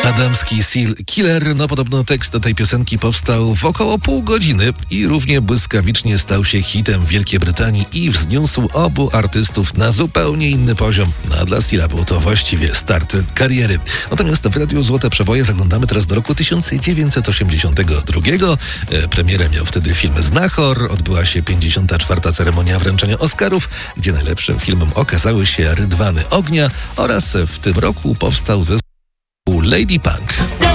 Adamski Seal Killer. No podobno tekst do tej piosenki powstał w około pół godziny i równie błyskawicznie stał się hitem w Wielkiej Brytanii i wzniósł obu artystów na zupełnie inny poziom. No a dla Seala był to właściwie start kariery. Natomiast w Radiu Złote Przeboje zaglądamy teraz do roku 1982. Premierę miał wtedy film Znachor. Odbyła się 54. ceremonia wręczenia Oscarów, gdzie najlepszym filmem okazały się Rydwany Ognia oraz w tym roku powstał zespół Lady Punk.